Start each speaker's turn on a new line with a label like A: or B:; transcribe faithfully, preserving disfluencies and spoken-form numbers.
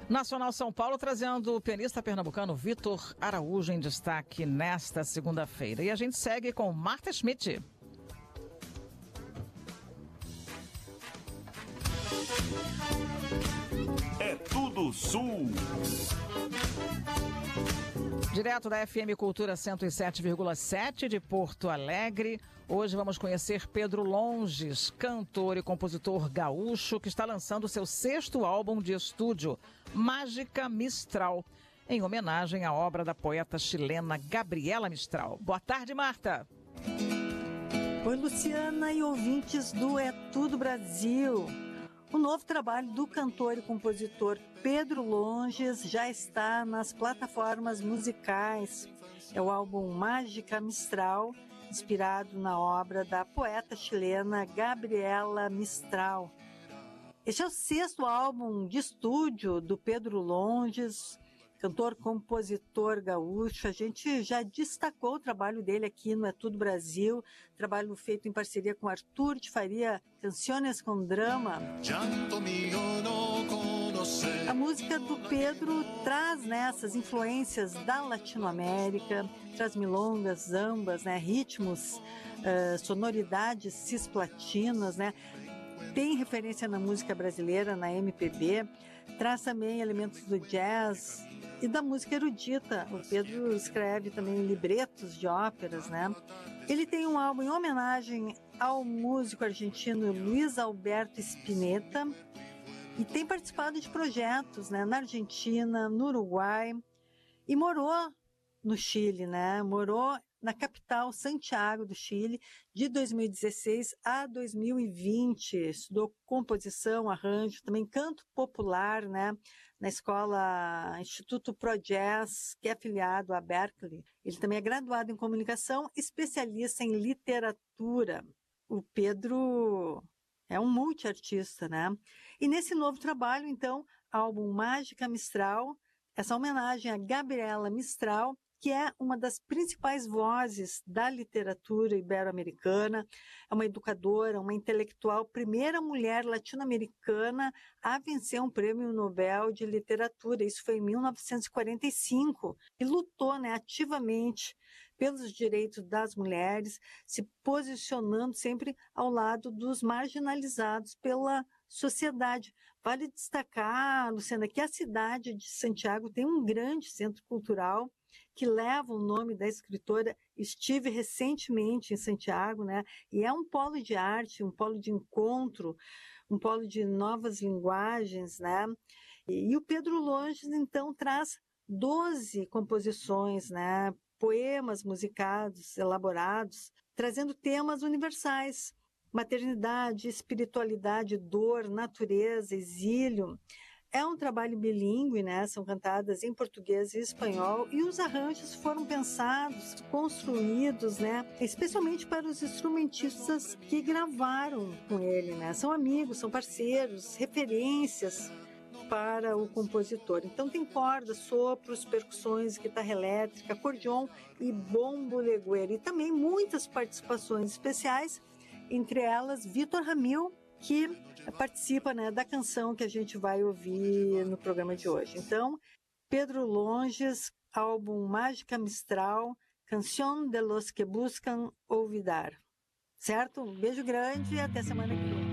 A: Nacional São Paulo trazendo o pianista pernambucano Vitor Araújo em destaque nesta segunda-feira. E a gente segue com Marta Schmidt.
B: É tudo Sul.
A: Direto da F M Cultura cento e sete vírgula sete de Porto Alegre, hoje vamos conhecer Pedro Longes, cantor e compositor gaúcho que está lançando seu sexto álbum de estúdio, Mágica Mistral, em homenagem à obra da poeta chilena Gabriela Mistral. Boa tarde, Marta.
C: Oi, Luciana e ouvintes do É Tudo Brasil. O novo trabalho do cantor e compositor Pedro Longes já está nas plataformas musicais. É o álbum Mágica Mistral, inspirado na obra da poeta chilena Gabriela Mistral. Este é o sexto álbum de estúdio do Pedro Longes, cantor-compositor gaúcho. A gente já destacou o trabalho dele aqui no É Tudo Brasil, trabalho feito em parceria com Arthur de Faria, Canciones com Drama. A música do Pedro traz nessas influências da Latinoamérica, traz milongas, zambas, né, ritmos, uh, sonoridades cisplatinas, né? Tem referência na música brasileira, na M P B, traz também elementos do jazz e da música erudita. O Pedro escreve também libretos de óperas, né? Ele tem um álbum em homenagem ao músico argentino Luiz Alberto Spinetta e tem participado de projetos, né, na Argentina, no Uruguai e morou no Chile, né? Morou na capital, Santiago do Chile, de dois mil e dezesseis a dois mil e vinte. Estudou composição, arranjo, também canto popular, né? Na escola Instituto Pro Jazz, que é afiliado à Berkeley. Ele também é graduado em comunicação, especialista em literatura. O Pedro é um multiartista, né? E nesse novo trabalho, então, álbum Mágica Mistral, essa homenagem a Gabriela Mistral, que é uma das principais vozes da literatura ibero-americana, é uma educadora, uma intelectual, primeira mulher latino-americana a vencer um prêmio Nobel de literatura. Isso foi em mil novecentos e quarenta e cinco. E lutou, né, ativamente pelos direitos das mulheres, se posicionando sempre ao lado dos marginalizados pela sociedade. Vale destacar, Luciana, que a cidade de Santiago tem um grande centro cultural que leva o nome da escritora. Estive recentemente em Santiago, né? E é um polo de arte, um polo de encontro, um polo de novas linguagens, né? E, e o Pedro Longes, então, traz doze composições, né? Poemas musicados, elaborados, trazendo temas universais: maternidade, espiritualidade, dor, natureza, exílio. É um trabalho bilíngue, né? São cantadas em português e espanhol, e os arranjos foram pensados, construídos, né? Especialmente para os instrumentistas que gravaram com ele, né? São amigos, são parceiros, referências para o compositor. Então tem cordas, sopros, percussões, guitarra elétrica, acordeon e bombo legueiro. E também muitas participações especiais, entre elas Vitor Ramil, que participa, né, da canção que a gente vai ouvir no programa de hoje. Então, Pedro Longes, álbum Mágica Mistral, Canción de los que buscan olvidar. Certo? Um beijo grande e até semana que vem.